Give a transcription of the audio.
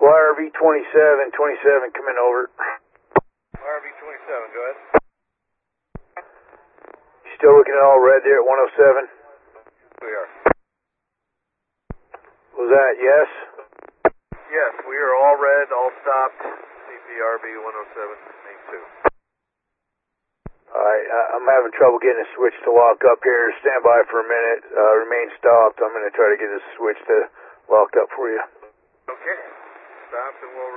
YRV 27, coming over. YRV 27, go ahead. Still looking at all red there at 107? We are. Was that yes? Yes, we are all red, all stopped. CPRB 107, main 2. Alright, I'm having trouble getting a switch to lock up here. Stand by for a minute. Remain stopped. I'm going to try to get this switch to locked up for you. Okay. Stopped and we'll